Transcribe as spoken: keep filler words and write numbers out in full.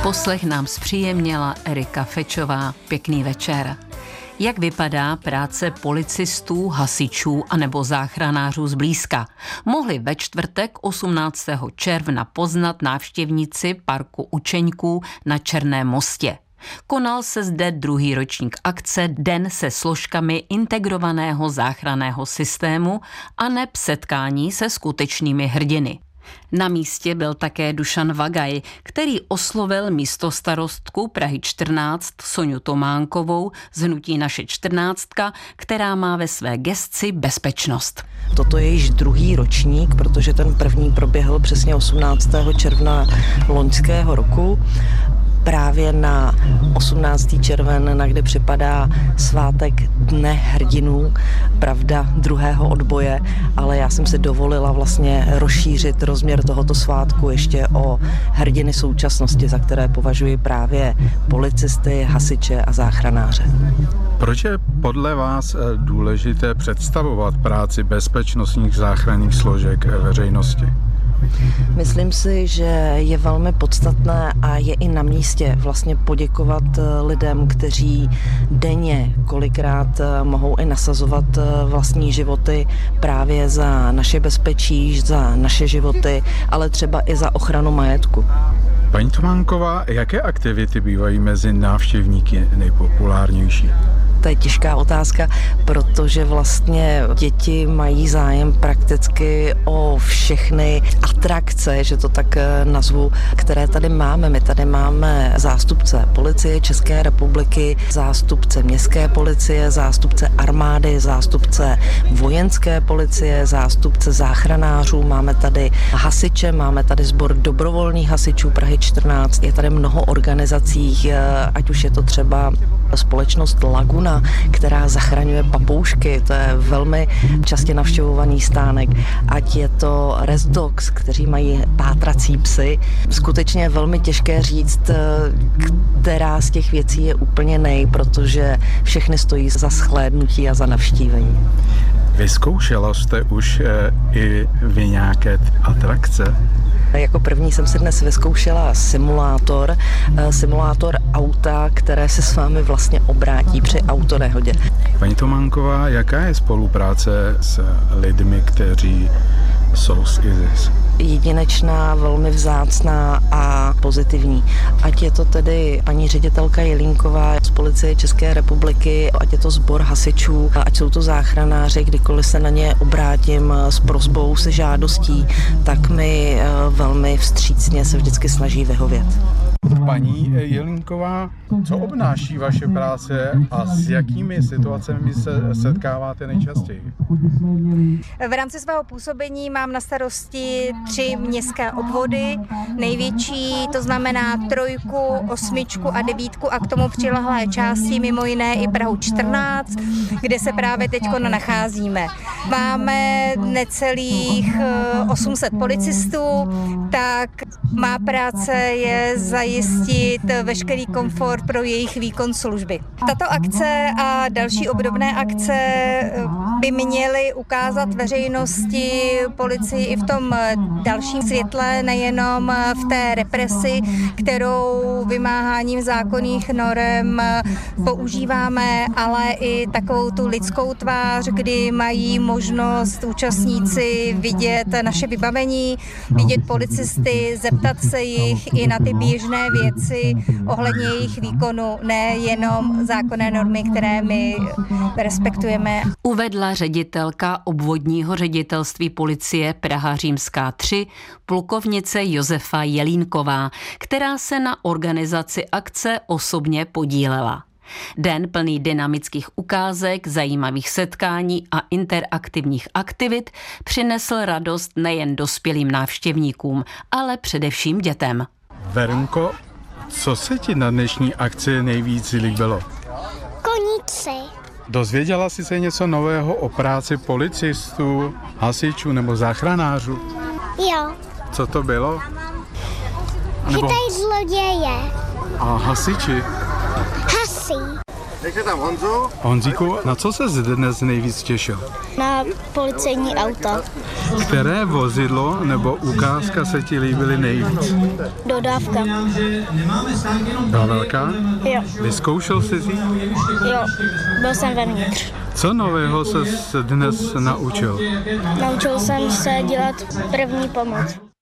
Poslech nám zpříjemnila Erika Fečová. Pěkný večer. Jak vypadá práce policistů, hasičů anebo záchranářů zblízka? Mohli ve čtvrtek osmnáctého června poznat návštěvníci parku Učeňků na Černém mostě. Konal se zde druhý ročník akce Den se složkami integrovaného záchranného systému a neb setkání se skutečnými hrdiny. Na místě byl také Dušan Vagaj, který oslovil místostarostku Prahy čtrnáct Soňu Tománkovou z hnutí Naše čtrnáctka, která má ve své gesci bezpečnost. Toto je již druhý ročník, protože ten první proběhl přesně osmnáctého června loňského roku. Právě na osmnáctého červen, na kdy připadá svátek Dne hrdinů, pravda druhého odboje, ale já jsem si dovolila vlastně rozšířit rozměr tohoto svátku ještě o hrdiny současnosti, za které považuji právě policisty, hasiče a záchranáře. Proč je podle vás důležité představovat práci bezpečnostních záchranných složek veřejnosti? Myslím si, že je velmi podstatné a je i na místě vlastně poděkovat lidem, kteří denně kolikrát mohou i nasazovat vlastní životy právě za naše bezpečí, za naše životy, ale třeba i za ochranu majetku. Paní Tománková, jaké aktivity bývají mezi návštěvníky nejpopulárnější? To je těžká otázka, protože vlastně děti mají zájem prakticky o všechny atrakce, že to tak nazvu, které tady máme. My tady máme zástupce policie České republiky, zástupce městské policie, zástupce armády, zástupce vojenské policie, zástupce záchranářů, máme tady hasiče, máme tady sbor dobrovolných hasičů Prahy čtrnáct. Je tady mnoho organizací, ať už je to třeba společnost Laguna, která zachraňuje papoušky, to je velmi častě navštěvovaný stánek, ať je to Rest Dogs, kteří mají pátrací psy. Skutečně je velmi těžké říct, která z těch věcí je úplně nej, protože všechny stojí za shlédnutí a za navštívení. Vyzkoušela jste už e, i vy nějaké atrakce? Jako první jsem si dnes vyzkoušela simulátor, simulátor auta, které se s vámi vlastně obrátí při autonehodě. Paní Tománková, jaká je spolupráce s lidmi, kteří jsou z I Z I S? Jedinečná, velmi vzácná a pozitivní. Ať je to tedy paní ředitelka Jelínková z Policie České republiky, ať je to sbor hasičů, ať jsou to záchranáři, kdykoliv se na ně obrátím s prosbou, se žádostí, tak mi velmi vstřícně se vždycky snaží vyhovět. Paní Jelínková, co obnáší vaše práce a s jakými situacemi se setkáváte nejčastěji? V rámci svého působení mám na starosti tři městské obvody, největší, to znamená trojku, osmičku a devítku a k tomu přilehlé části, mimo jiné i Prahu čtrnáct, kde se právě teď nacházíme. Máme necelých osm set policistů, tak má práce je zajistit veškerý komfort pro jejich výkon služby. Tato akce a další obdobné akce by měly ukázat veřejnosti, policii i v tom dalším světle, nejenom v té represi, kterou vymáháním zákonných norem používáme, ale i takovou tu lidskou tvář, kdy mají možnost účastníci vidět naše vybavení, vidět policisty, zeptat se jich i na ty běžné věci ohledně jejich výkonu, nejenom zákonné normy, které my respektujeme. Uvedla ředitelka obvodního ředitelství policie Praha římská tři, plukovnice Josefa Jelínková, která se na organizaci akce osobně podílela. Den plný dynamických ukázek, zajímavých setkání a interaktivních aktivit přinesl radost nejen dospělým návštěvníkům, ale především dětem. Verunko, co se ti na dnešní akci nejvíc líbilo? Koníci. Dozvěděla jsi se něco nového o práci policistů, hasičů nebo záchranářů? Jo. Co to bylo? Nebo... Chytají zloděje. A hasiči? Hasí. Nechte tam Honzu. Honzíku, na co se dnes nejvíc těšil? Na policejní auto. Které vozidlo nebo ukázka se ti líbily nejvíc? Dodávka. Byla velká? Jo. Vyzkoušel jsi ji? Jo. Byl jsem vevnitř. Co nového se dnes naučil? Naučil jsem se dělat první pomoc.